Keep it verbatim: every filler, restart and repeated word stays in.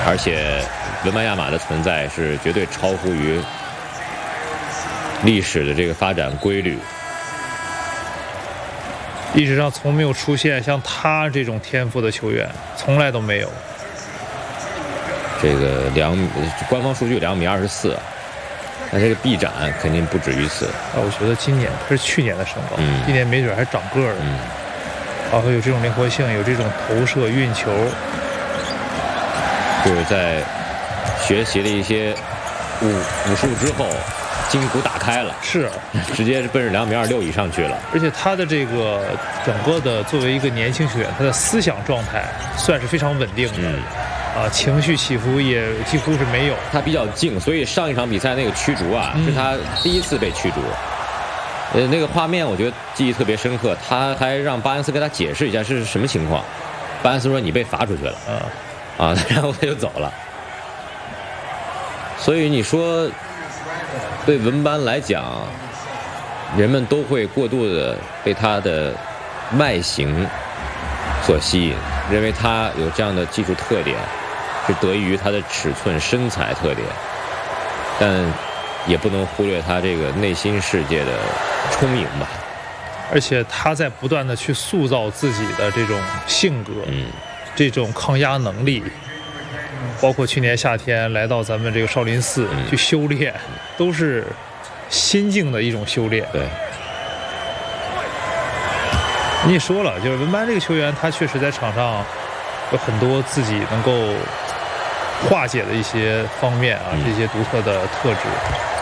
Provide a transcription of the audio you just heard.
而且文班亚马的存在是绝对超乎于历史的这个发展规律。 历史上从没有出现像他这种天赋的球员，从来都没有。 这个两米，官方数据两米二十四，那这个臂展肯定不止于此。 啊，我觉得今年他是去年的身高， 嗯、 今年没准还长个儿了。 嗯， 然后有这种灵活性，有这种投射运球， 就是在学习了一些武武术之后，筋骨打开了， 是直接奔着两米二六以上去了。 而且他的这个整个的作为一个年轻球员，他的思想状态算是非常稳定的。 嗯。 啊，情绪起伏也几乎是没有。 他比较静，所以上一场比赛那个驱逐啊，嗯、是他第一次被驱逐。呃，那个画面我觉得记忆特别深刻。他还让巴恩斯跟他解释一下是什么情况。巴恩斯说：“你被罚出去了。”啊，啊，然后他就走了。所以你说，对文班来讲，人们都会过度的被他的外形所吸引，认为他有这样的技术特点。是得益于他的尺寸、身材特点，但也不能忽略他这个内心世界的充盈吧。 而且他在不断的去塑造自己的这种性格， 嗯， 这种抗压能力，包括去年夏天来到咱们这个少林寺、嗯、去修炼，都是心境的一种修炼。 对。 你也说了，就是文班这个球员，他确实在场上有很多自己能够化解的一些方面啊，这些独特的特质。